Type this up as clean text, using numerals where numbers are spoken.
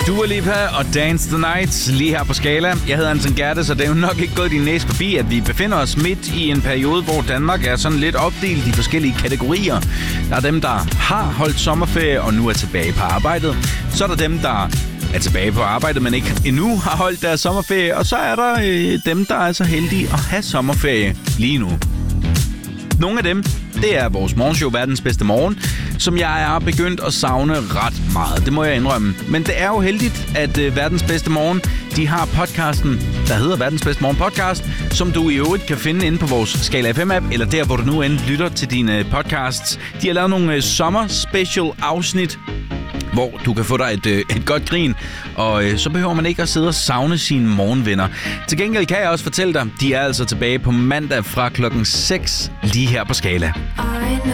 Dua Lipa og Dance the Night lige her på Skala. Jeg hedder Anton Gerte, så det er jo nok ikke gået din næse forbi, at vi befinder os midt i en periode, hvor Danmark er sådan lidt opdelt i forskellige kategorier. Der er dem, der har holdt sommerferie og nu er tilbage på arbejdet. Så er der dem, der er tilbage på arbejdet, men ikke endnu har holdt deres sommerferie. Og så er der dem, der er så heldige at have sommerferie lige nu. Nogle af dem, det er vores morgenshow Verdens Bedste Morgen, som jeg er begyndt at savne ret meget. Det må jeg indrømme. Men det er jo heldigt, at Verdens Bedste Morgen, de har podcasten, der hedder Verdens Bedste Morgen Podcast, som du i øvrigt kan finde inde på vores Skala FM-app, eller der, hvor du nu end lytter til dine podcasts. De har lavet nogle sommer-special-afsnit, hvor du kan få dig et godt grin, og så behøver man ikke at sidde og savne sine morgenvenner. Til gengæld kan jeg også fortælle dig, de er altså tilbage på mandag fra klokken 6 lige her på Skala. I know